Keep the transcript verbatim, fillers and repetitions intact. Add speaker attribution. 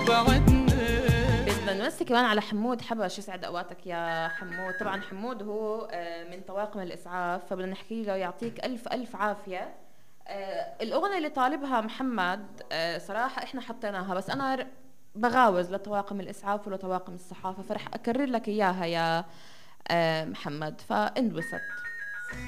Speaker 1: بدنا نمسي كمان على حمود حبش، يسعد اوقاتك يا حمود. طبعا حمود هو من طواقم الاسعاف، فبدنا نحكي له يعطيك الف الف عافيه. الاغنيه اللي طالبها محمد صراحه احنا حطيناها، بس انا بغاوز لطواقم الاسعاف ولطواقم الصحافه، فرح اكرر لك اياها يا محمد، فانبسط.